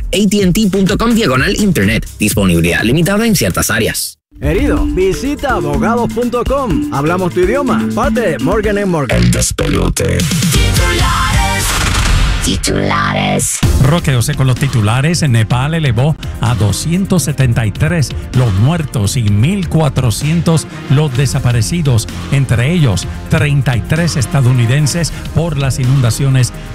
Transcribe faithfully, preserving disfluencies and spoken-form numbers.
A T and T punto com diagonal internet. Disponibilidad limitada en ciertas áreas. Herido, visita abogados punto com. Hablamos tu idioma. Parte de Morgan and Morgan. El despelote. Titulares. Titulares. Roque José con los titulares. Nepal elevó a doscientos setenta y tres los muertos y mil cuatrocientos los desaparecidos, entre ellos treinta y tres estadounidenses por las inundaciones